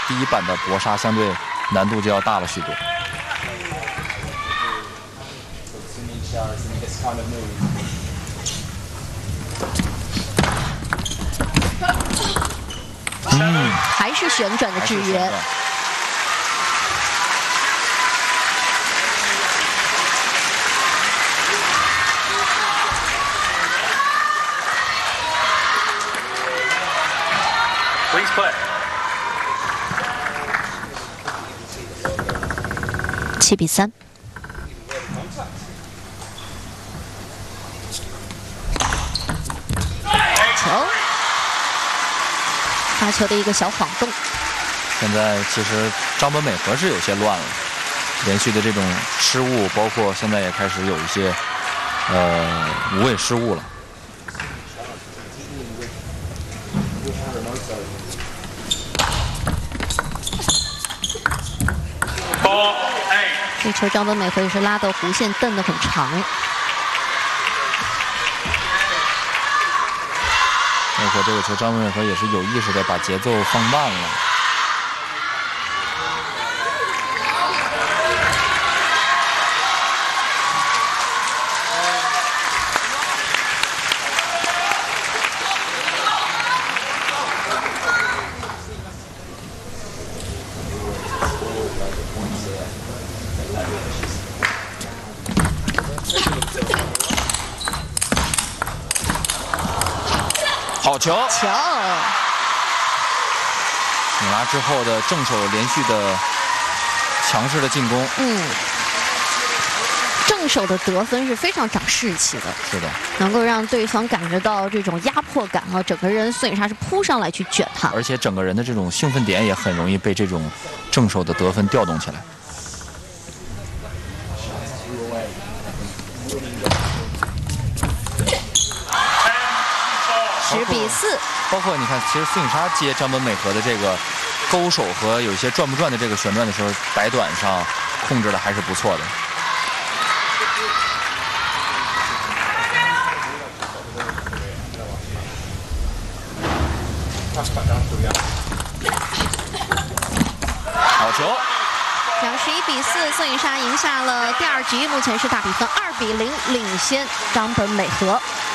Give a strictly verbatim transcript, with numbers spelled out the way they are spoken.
第一版的搏杀相对难度就要大了许多。 嗯，还是旋转的制约。 Please play. 七比三。球，发球的一个小晃动。 现在其实张本美和是有些乱了，连续的这种失误，包括现在也开始有一些呃无谓失误了。 这球张本美和也是拉到弧线，蹬得很长。 包括这个球，张本美和也是有意识的把节奏放慢了。好球！ 球！ 拧拉之后的正手连续的强势的进攻， 嗯，正手的得分是非常长士气的， 是的， 能够让对方感觉到这种压迫感啊，整个人孙颖莎是扑上来去卷他， 而且整个人的这种兴奋点也很容易被这种正手的得分调动起来。 十比四， 包括你看，其实孙颖莎接张本美和的这个勾手和有一些转不转的这个旋转的时候，摆短上控制的还是不错的。好球！ 两十一比四，孙颖莎赢下了第二局，目前是大比分二比零领先张本美和。